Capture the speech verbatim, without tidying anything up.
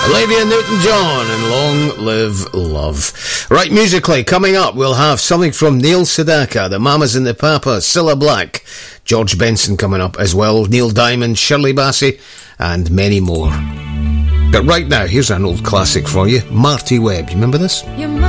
Olivia Newton-John and Long Live Love. Right, musically, coming up, we'll have something from Neil Sedaka, the Mamas and the Papas, Cilla Black, George Benson coming up as well, Neil Diamond, Shirley Bassey, and many more. But right now, here's an old classic for you, Marty Webb. You remember this? You